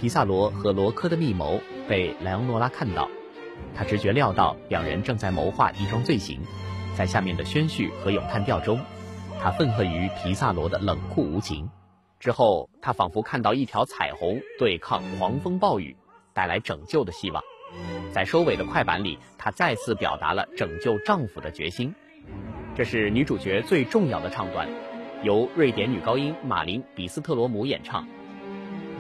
皮萨罗和罗科的密谋被莱昂诺拉看到，他直觉料到两人正在谋划一桩罪行。在下面的宣叙和咏叹调中，他愤恨于皮萨罗的冷酷无情。之后，他仿佛看到一条彩虹对抗狂风暴雨，带来拯救的希望。在收尾的快板里，她再次表达了拯救丈夫的决心。这是女主角最重要的唱段，由瑞典女高音马林·比斯特罗姆演唱。